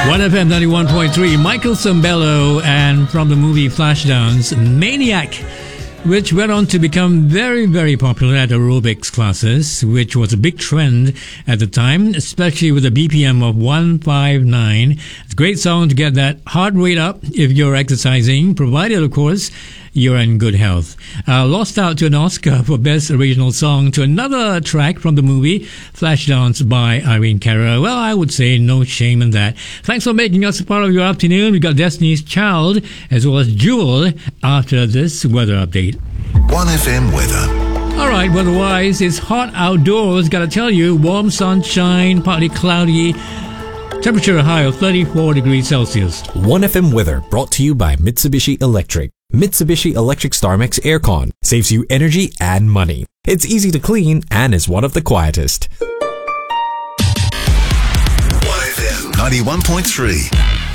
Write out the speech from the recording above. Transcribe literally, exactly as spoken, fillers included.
one F M ninety-one point three, Michael Sembello, and from the movie Flashdance, Maniac, which went on to become very, very popular at aerobics classes, which was a big trend at the time, especially with a B P M of one fifty-nine. It's a great song to get that heart rate up if you're exercising, provided, of course, you're in good health. Uh, lost out to an Oscar for Best Original Song to another track from the movie Flashdance by Irene Cara. Well, I would say no shame in that. Thanks for making us a part of your afternoon. We got Destiny's Child as well as Jewel after this weather update. one F M weather. All right, weather-wise, it's hot outdoors. Got to tell you, warm sunshine, partly cloudy. Temperature high of thirty-four degrees Celsius. one F M weather brought to you by Mitsubishi Electric. Mitsubishi Electric StarMax Aircon saves you energy and money. It's easy to clean and is one of the quietest. one F M ninety-one point three.